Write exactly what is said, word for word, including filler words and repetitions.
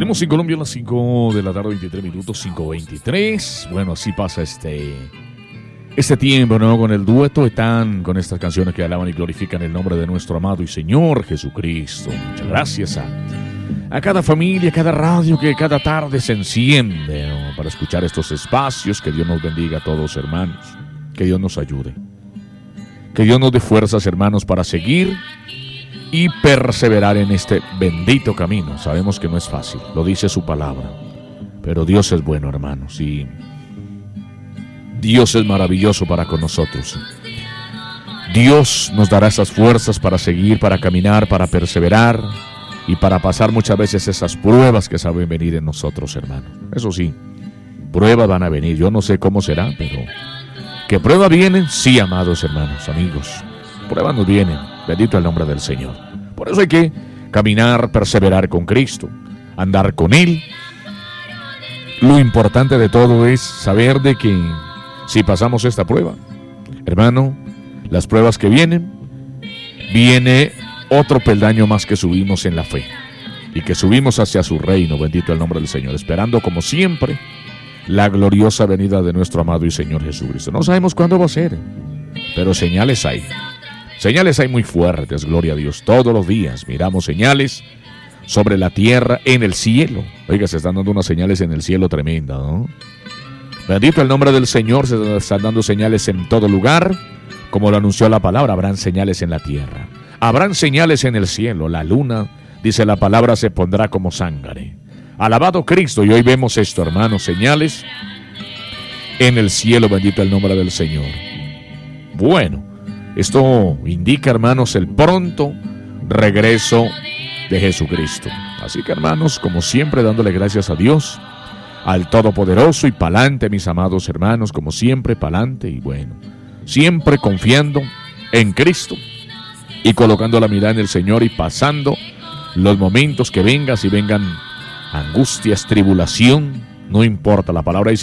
Tenemos en Colombia las cinco de la tarde, veintitrés minutos, cinco veintitrés. Bueno, así pasa este, este tiempo, ¿no? Con el dueto de Tan, con estas canciones que alaban y glorifican el nombre de nuestro amado y Señor Jesucristo. Muchas gracias a, a cada familia, a cada radio que cada tarde se enciende, ¿no? Para escuchar estos espacios. Que Dios nos bendiga a todos, hermanos. Que Dios nos ayude. Que Dios nos dé fuerzas, hermanos, para seguir y perseverar en este bendito camino. Sabemos que no es fácil, lo dice su palabra, pero Dios es bueno, hermanos, y Dios es maravilloso para con nosotros. Dios nos dará esas fuerzas para seguir, para caminar, para perseverar y para pasar muchas veces esas pruebas que saben venir en nosotros, hermanos. Eso sí, pruebas van a venir, yo no sé cómo será, pero que pruebas vienen, sí, amados hermanos, amigos, pruebas nos vienen. Bendito el nombre del Señor. Por eso hay que caminar, perseverar con Cristo, andar con Él. Lo importante de todo es saber de que si pasamos esta prueba, hermano, las pruebas que vienen, viene otro peldaño más que subimos en la fe y que subimos hacia su reino, bendito el nombre del Señor, esperando como siempre la gloriosa venida de nuestro amado y Señor Jesucristo. No sabemos cuándo va a ser, pero señales hay. Señales hay muy fuertes, gloria a Dios. Todos los días miramos señales sobre la tierra, en el cielo. Oiga, se están dando unas señales en el cielo tremendas, ¿no? Bendito el nombre del Señor, se están dando señales en todo lugar. Como lo anunció la palabra, habrán señales en la tierra. Habrán señales en el cielo. La luna, dice la palabra, se pondrá como sangre. Alabado Cristo. Y hoy vemos esto, hermanos, señales en el cielo. Bendito el nombre del Señor. Bueno. Esto indica, hermanos, el pronto regreso de Jesucristo. Así que, hermanos, como siempre, dándole gracias a Dios, al Todopoderoso, y pa'lante, mis amados hermanos, como siempre, pa'lante, y bueno, siempre confiando en Cristo y colocando la mirada en el Señor y pasando los momentos que vengan, si vengan angustias, tribulación, no importa, la palabra dice